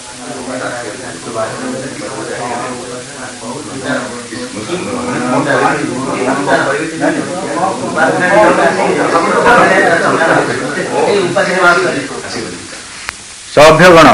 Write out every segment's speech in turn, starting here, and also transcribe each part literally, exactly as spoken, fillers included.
सभ्यगण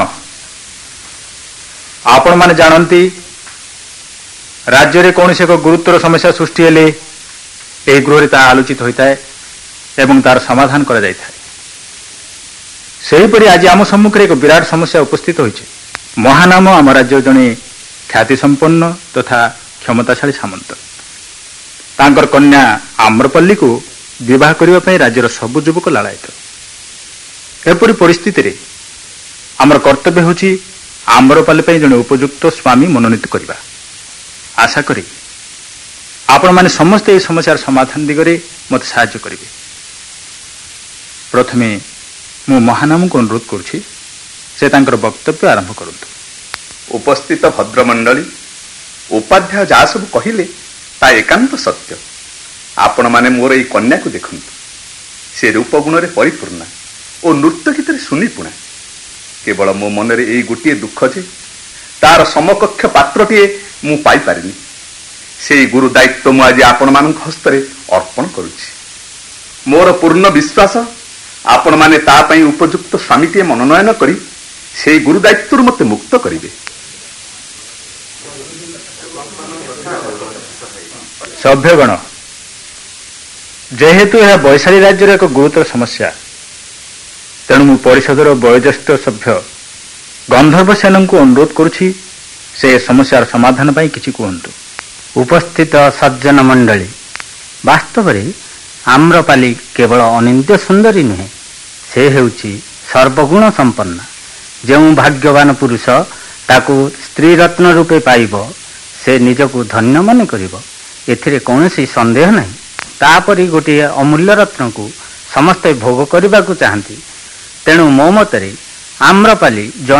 आपण माने जानती राज्य रे कौन से गुरुतर समस्या सृष्टि हेले ए गृह ता आलोचित होता है एवं तार समाधान करा जाय थाए। सेहीपरि आज आम सम्मुख एक विराट समस्या उपस्थित होइछे। महानाम आम राज्य जने ख्याति संपन्न तथा क्षमताशाली सामंत तांकर कन्या आम्रपल्ली को विवाह करने पर राज्यर सबु युवक लालायित। एपरी परिस्थिति रे आमर कर्तव्य होछि आम्रपल्ली जने उपयुक्त स्वामी मनोनीत करवा। आशा करी आपण माने समस्त ए समस्यार समाधान दिगरे मत साहाय्य करिवे। प्रथमे मु महानाम को अनुरोध करुछि से तांकर वक्तव्य आरंभ करंतु। उपस्थित भद्रमंडली उपाध्याय जा सब कहिले ता एकांत सत्य। आपण माने मोर एई कन्या को देखंतु। से रूप गुण रे परिपूर्ण और नृत्य गीत रे सुनिपुणा। केवल मो मन रे एई गोटिए दुख जे तार समकक्ष पात्रटिए मु पाई पारिनी। से गुरु दायित्व मु आज आपण मानक हस्तरे अर्पण करुछि। मोर पूर्ण विश्वास आपण माने ता पई उपयुक्त स्वामीटिए मनोनयन करी से गुरु दायित्व मते मुक्त करिवे। सभ्यगण जेहेतु यह वैशाली राज्यर एक गुरुतर समस्या तेणु मु परिषदर वयोज्येष्ठ सभ्य गंधर्व सेन को अनुरोध करुछि से समस्यार समाधान पाई किछि कहंतु। उपस्थित सज्जन मंडली वास्तव में आम्रपाली केवल अनिंद्य सुंदरी नुहे से हेउछि सर्वगुण संपन्न। जो भाग्यवान पुरुष ताकू स्त्री रत्न रूपे पाइब से निजको धन्य मन करिब एथिरे कौनसी संदेह नहीं। तापरि गोटे अमूल्य रत्न को समस्ते भोग करने को चाहती। तेणु मो मतरे आम्रपाली